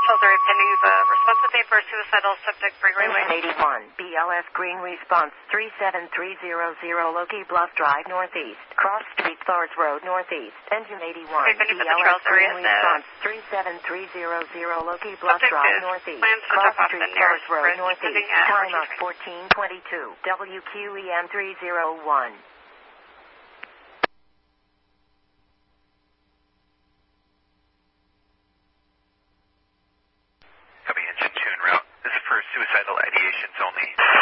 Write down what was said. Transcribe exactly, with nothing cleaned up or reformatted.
Shelter pending the response with for suicidal subject Freeway Way. eighty-one, B L S Green Response three seven three zero zero, Loki Bluff Drive Northeast. Cross Street, Thor's Road Northeast. Engine eighty-one, Okay, B L S Green Response three seven three zero zero, Loki Bluff Drive Northeast. Cross Street, Thor's Road Northeast. Time of fourteen twenty-two. W Q E M three zero one. Copy, engine two en route. This is for suicidal ideations only.